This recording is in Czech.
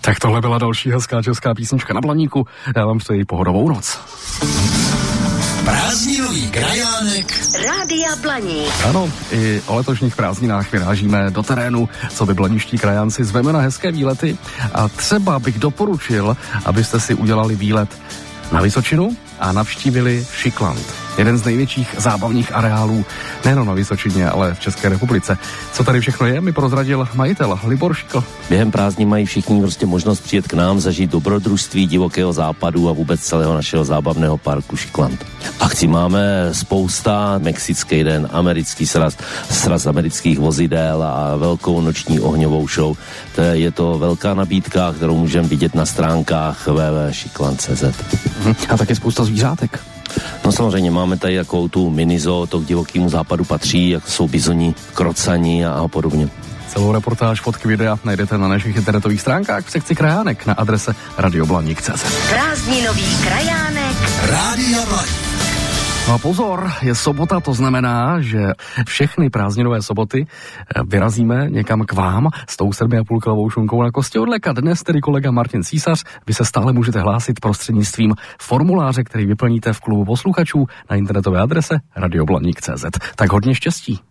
Tak tohle byla další hezká česká písnička na Blaníku. Já vám přeji pohodovou noc. Prázdninový krajánek Rádia Blaník. Ano, i o letošních prázdninách vyrážíme do terénu, co by blaniští krajánci zveme na hezké výlety. A třeba bych doporučil, abyste si udělali výlet na Vysočinu a navštívili Šikland. Jeden z největších zábavních areálů nejen na Vysočině, ale v České republice. Co tady všechno je, mi prozradil majitel Libor Šikl. Během prázdnin mají všichni prostě možnost přijet k nám, zažít dobrodružství divokého západu a vůbec celého našeho zábavného parku Šikland. Akcí máme spousta, mexický den, americký sraz amerických vozidel a velkou noční ohňovou show. Je to velká nabídka, kterou můžeme vidět na stránkách www.šikland.cz. A taky spousta zvířátek. No samozřejmě máme tady takovou tu minizoo, to k divokému západu patří, jako jsou bizoni, krocani a podobně. Celou reportáž, fotky, videa najdete na našich internetových stránkách v sekci krajánek na adrese radioblaník.cz. Prázdninový krajánek Rádia Blaník. No a pozor, je sobota, to znamená, že všechny prázdninové soboty vyrazíme někam k vám s tou 7,5 kilovou šunkou na kosti od leka. Dnes tedy kolega Martin Císař, vy se stále můžete hlásit prostřednictvím formuláře, který vyplníte v klubu posluchačů na internetové adrese radioblaník.cz. Tak hodně štěstí.